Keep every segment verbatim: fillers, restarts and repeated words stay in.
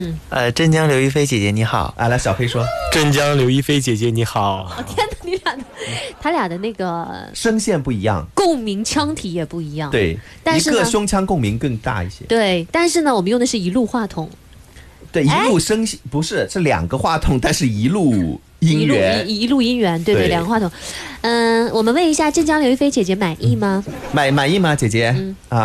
嗯，呃，镇江刘亦菲姐姐你好， 啊，来小黑说， 镇江刘亦菲姐姐你好。 哦天哪，你俩的，他俩的那个声线不一样， 共鸣腔体也不一样。 对， 但是呢一个胸腔共鸣更大一些。 对，但是呢，我们用的是一路话筒。 对，一路声不是是两个话筒，但是一路音源， 一路一路音源，对对， 对两个话筒。嗯，我们问一下镇江刘亦菲姐姐满意吗？ 满满意吗，姐姐？ 嗯啊，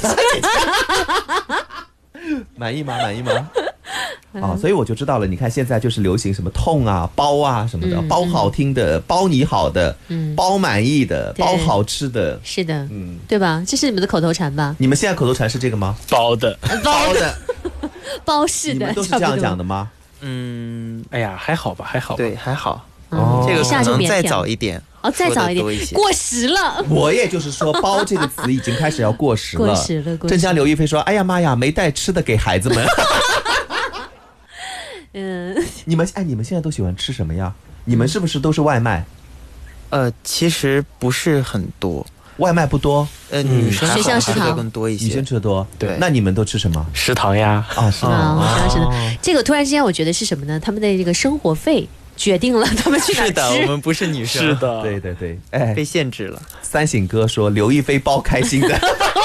满意吗？满意吗？啊，所以我就知道了。你看现在就是流行什么痛啊、包啊什么的， 嗯包好听的，包你好的， 嗯包满意的， 对包好吃的。 是的， 嗯， 对吧？这是你们的口头禅吧？ 你们现在口头禅是这个吗？ 包的， 包的， 包式的， 你们都是这样讲的吗？ 嗯， 哎呀，还好吧，还好吧。 对，还好， 哦这个一下可能再就腼腆早一点， 哦，再早一点说得多一些过时了。 我也就是说，包这个词已经开始要过时了。 过时了过时了镇江刘亦菲说：“哎呀妈呀，没带吃的给孩子们。” 嗯， 你们哎，你们现在都喜欢吃什么呀？你们是不是都是外卖？ 呃，其实不是很多， 外卖不多， 呃， 嗯女生学校食堂好像吃的更多一女生些。 吃的多。 对那你们都吃什么食堂呀， 啊？是啊， 吗？ 是的，是的哦。 这个突然之间，我觉得是什么呢？他们的这个生活费决定了他们去哪儿是的，我吃。 们不是女生， 是，的， 对对对，哎被，限制了。 三省哥说刘亦菲包开心的。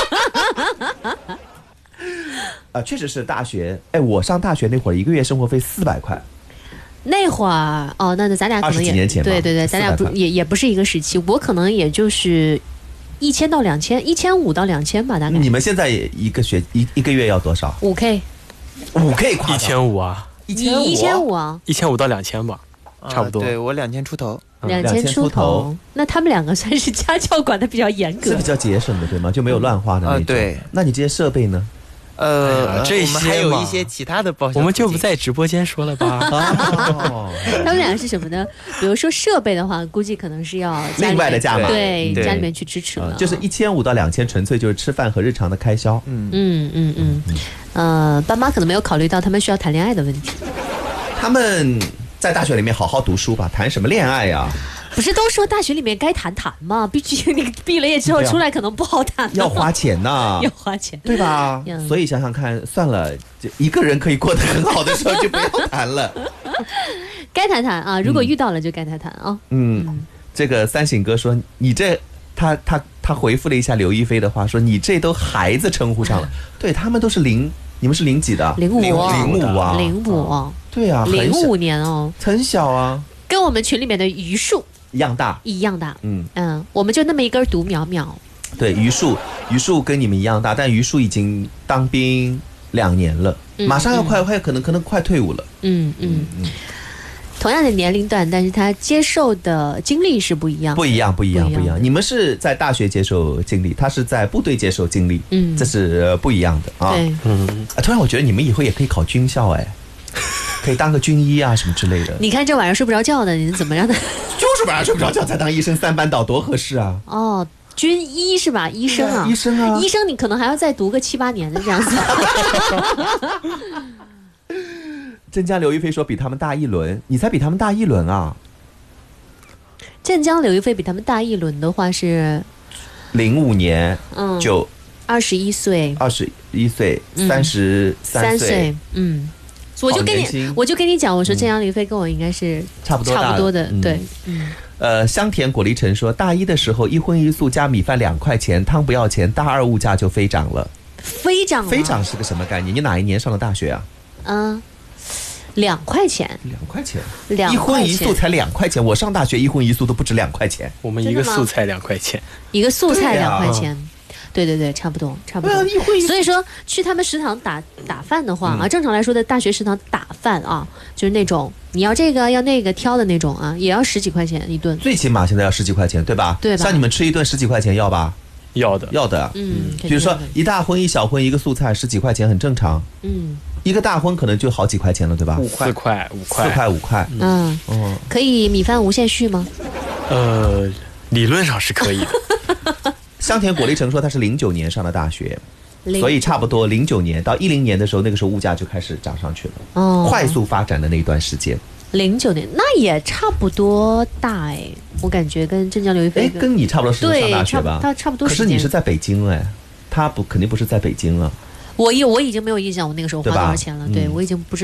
啊，确实是大学。哎，我上大学那会儿，一个月生活费四百块。 那会儿哦，那那咱俩可能二十几也年前吧对对对，咱俩不四百块也也不是一个时期。我可能也就是一千到两千，一千五到两千吧，大概你们现在一个学一一个月要多少？ 五 K， 五 K 夸一千五啊， 一你一千五啊， 一千五到两千吧，差不多。 呃对我两千出头， 两两千千出出头， 那他们两个算是家教管的比较严格是比。较节省的，对吗？就没有乱花的那种。 啊对。 那你这些设备呢？ 呃， 哎呀这我们还有些嘛一些其他的报销， 我们就不在直播间说了吧。 哦， 他们俩是什么呢？比如说设备的话，估计可能是要家里面另外的价码对对家里面去支持了。 呃就是一千五到两千，纯粹就是吃饭和日常的开销。 嗯， 嗯嗯嗯，呃，爸妈可能没有考虑到他们需要谈恋爱的问题。 他们在大学里面好好读书吧，谈什么恋爱呀？ 不是都说大学里面该谈谈吗？毕竟你毕了业之后对啊出来可能不好谈， 要花钱呐要花钱。 对吧嗯？ 所以想想看，算了，就一个人可以过得很好的时候就不要谈了。 该谈谈啊，如果遇到了就该谈谈啊。 嗯，这个三省哥说，你这他他他回复了一下刘亦菲的话，说你这都孩子称呼上了，对他们都是零，你们是零几的？ 零五哦零五啊， 零五哦， 对啊， 零很小五年哦， 很小啊， 跟我们群里面的榆树一样大。 一样大。 嗯， 嗯，我们就那么一根独苗苗。 对，榆树，榆树跟你们一样大，但榆树已经当兵两年了， 嗯马上要快快可能可能快退伍了。 嗯嗯，同样的年龄段，但是他接受的经历是不一样的。 不一样，不一样， 不一样不一样。你们是在大学接受经历，他是在部队接受经历， 嗯这是呃不一样的啊。 对， 嗯， 啊突然我觉得你们以后也可以考军校，哎，可以当个军医啊什么之类的。 你看这晚上睡不着觉的，你怎么让他？ 就是晚上睡不着觉才当医生，三班倒多合适啊！ 哦，军医是吧？医生啊， 医生啊， 医生你可能还要再读个七八年的这样子。 镇江刘亦菲说比他们大一轮，你才比他们大一轮啊！ 镇江刘亦菲比他们大一轮的话是， 零五年嗯， 就二十一岁， 二十一岁， 嗯三十三岁， 岁，嗯。我就跟你好年轻， 我就跟你讲，我说镇江刘亦菲跟我应该是差不多大差不多的， 嗯对，嗯， 呃，香甜果粒橙说，大一的时候一荤一素加米饭两块钱，汤不要钱，大二物价就飞涨了。 飞涨了， 飞涨是个什么概念？你哪一年上的大学啊？ 嗯，两块钱， 两块钱， 两一荤块钱， 一素才两块钱。我上大学一荤一素都不止两块钱。 我们一个真的吗素菜两块钱。 一个素菜对啊两块钱，对对对，差不多差不多。 对啊，一荤一素。 所以说去他们食堂打打饭的话啊， 嗯正常来说的大学食堂打饭啊，就是那种你要这个要那个挑的那种啊，也要十几块钱一顿。 最起码现在要十几块钱，对吧？ 对吧像你们吃一顿十几块钱要吧？ 要的， 要的。 嗯，肯定比如说的一大荤一小荤一个素菜十几块钱很正常， 嗯一个大荤可能就好几块钱了，对吧？ 五块四块五四块。 块五块。 嗯， 哦， 可以米饭无限续吗？ 呃，理论上是可以的。 香甜果粒橙说他是零九年上的大学， 零所以差不多零九年到一零年的时候，那个时候物价就开始涨上去了， 哦， 快速发展的那一段时间。 零九年那也差不多大哎，我感觉跟镇江刘亦菲哎，跟你差不多时间上大学吧？ 对差不他差不多可时间是你是在北京哎，他不肯定不是在北京了。 我已我已经没有印象我那个时候花对吧多少钱了，对嗯我已经不知。